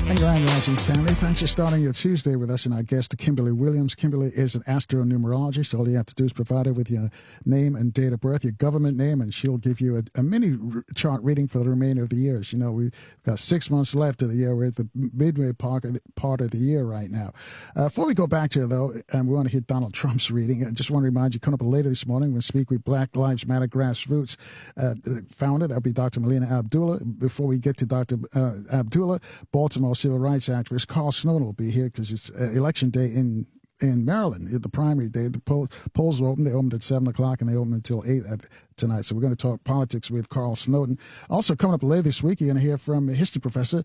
And Grand Rising family, thanks for starting your Tuesday with us and our guest, Kimberly Williams. Kimberly is an astronumerologist. All you have to do is provide her with your name and date of birth, your government name, and she'll give you a mini chart reading for the remainder of the year. As you know, we've got 6 months left of the year. We're at the midway part of the year right now. Before we go back to it, though, and we want to hear Donald Trump's reading, I just want to remind you, coming up later this morning, we'll speak with Black Lives Matter Grassroots founder. That'll be Dr. Melina Abdullah. Before we get to Dr. Abdullah, Baltimore civil rights activist Carl Snowden will be here because it's election day in Maryland, the primary day. The polls are open. They opened at 7 o'clock and they open until 8 tonight. So we're going to talk politics with Carl Snowden. Also coming up later this week, you're going to hear from a history professor,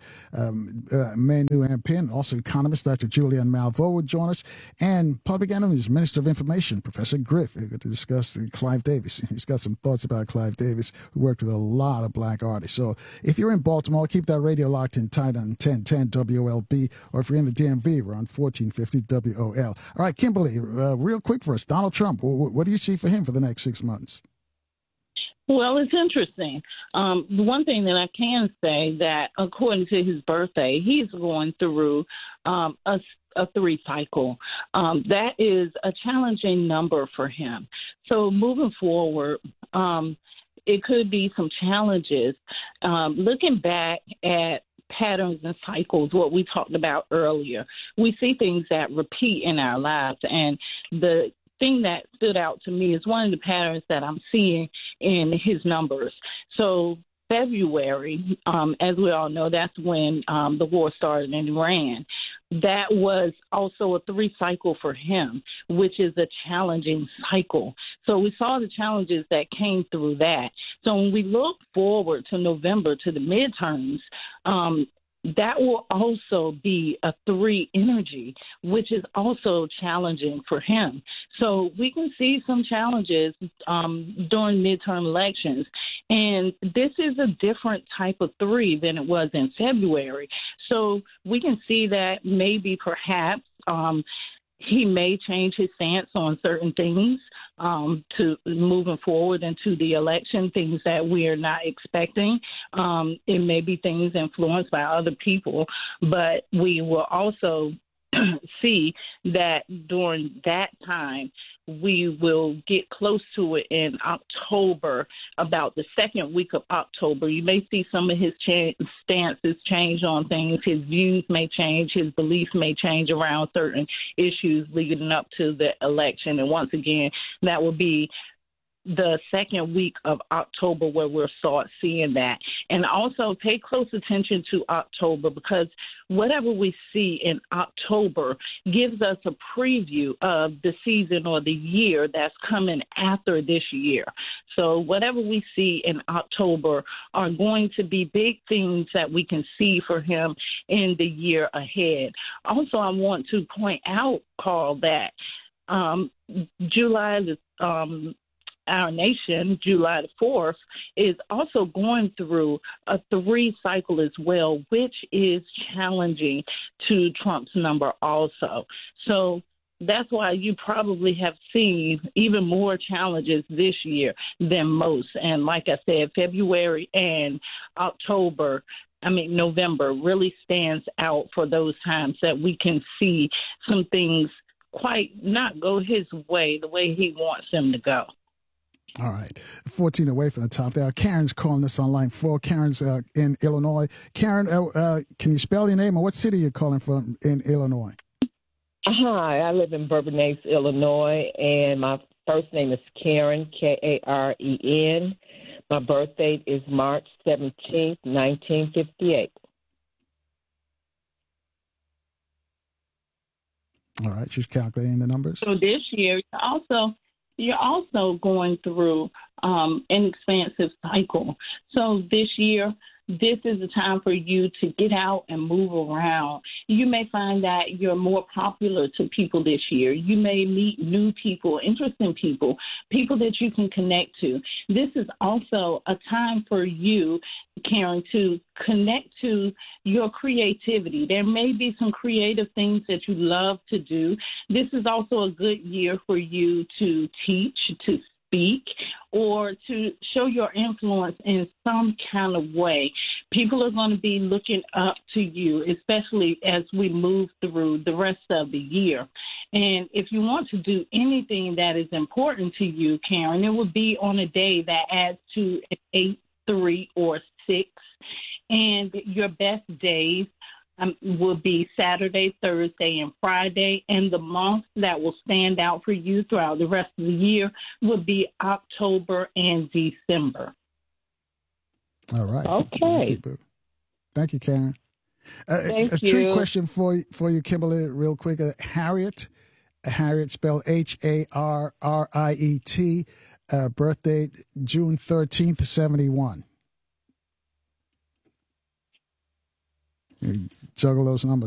Manu Ampin, also economist Dr. Julian Malveaux will join us, and public enemies Minister of Information, Professor Griff. We're going to discuss Clive Davis. He's got some thoughts about Clive Davis, who worked with a lot of black artists. So if you're in Baltimore, keep that radio locked in tight on 1010 WOLB, or if you're in the DMV, we're on 1450 WOL. All right, Kimberly, real quick for us, Donald Trump, what do you see for him for the next 6 months? Well, it's interesting. The one thing that I can say that according to his birthday, he's going through a 3 cycle. That is a challenging number for him. So moving forward, it could be some challenges. Looking back at patterns and cycles, what we talked about earlier, we see things that repeat in our lives. And the thing that stood out to me is one of the patterns that I'm seeing in his numbers. So February, as we all know, that's when the war started in Iran. That was also a 3 cycle for him, which is a challenging cycle. So we saw the challenges that came through that. So when we look forward to November, to the midterms, that will also be a 3 energy, which is also challenging for him. So we can see some challenges during midterm elections. And this is a different type of 3 than it was in February. So we can see that maybe perhaps he may change his stance on certain things to moving forward into the election, things that we are not expecting. It may be things influenced by other people, but we will also see that during that time, we will get close to it in October, about the second week of October. You may see some of his stances change on things. His views may change. His beliefs may change around certain issues leading up to the election. And once again, that will be the second week of October where we'll start seeing that. And also pay close attention to October, because whatever we see in October gives us a preview of the season or the year that's coming after this year. So whatever we see in October are going to be big things that we can see for him in the year ahead. Also, I want to point out, Carl, that our nation, July the 4th, is also going through a 3 cycle as well, which is challenging to Trump's number also. So that's why you probably have seen even more challenges this year than most. And like I said, February and November really stands out for those times that we can see some things quite not go his way, the way he wants them to go. All right. 14 away from the top there. Karen's calling us on line 4. Karen's in Illinois. Karen, can you spell your name and what city you're calling from in Illinois? Hi, I live in Bourbonnais, Illinois, and my first name is Karen, Karen. My birth date is March 17th, 1958. All right. She's calculating the numbers. So this year, you're also going through an expansive cycle. So this year, this is the time for you to get out and move around. You may find that you're more popular to people this year. You may meet new people, interesting people, people that you can connect to. This is also a time for you, Karen, to connect to your creativity. There may be some creative things that you love to do. This is also a good year for you to teach, to speak or to show your influence in some kind of way. People are going to be looking up to you, especially as we move through the rest of the year. And if you want to do anything that is important to you, Karen, it would be on a day that adds to an 8, 3, or 6. And your best days will be Saturday, Thursday, and Friday. And the months that will stand out for you throughout the rest of the year will be October and December. All right. Okay. Thank you, Karen. Thank a you. trick question for you, Kimberly, real quick. Harriet spelled Harriet, birthday June 13th, 71. You juggle those numbers.